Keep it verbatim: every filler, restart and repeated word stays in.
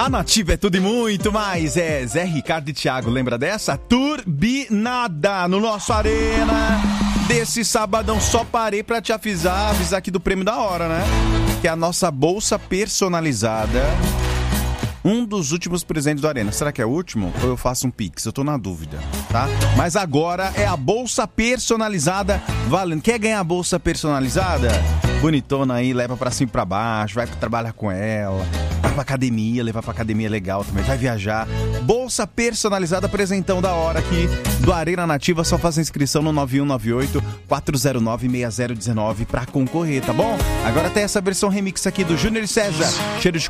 A Nativa é tudo e muito mais. É Zé Ricardo e Thiago, lembra dessa? Turbinada no nosso Arena. Desse sabadão, só parei pra te avisar, avisar aqui do prêmio da hora, né? Que é a nossa bolsa personalizada. Um dos últimos presentes do Arena. Será que é o último? Ou eu faço um pix? Eu tô na dúvida, tá? Mas agora é a bolsa personalizada valendo. Quer ganhar a bolsa personalizada? Bonitona aí, leva pra cima e pra baixo, vai trabalhar com ela, vai pra academia, levar pra academia legal também, vai viajar. Bolsa personalizada, presentão da hora aqui do Arena Nativa. Só faz a inscrição no nove um nove oito, quatro zero nove, seis zero um nove pra concorrer, tá bom? Agora tem essa versão remix aqui do Júnior e César, Cheiro de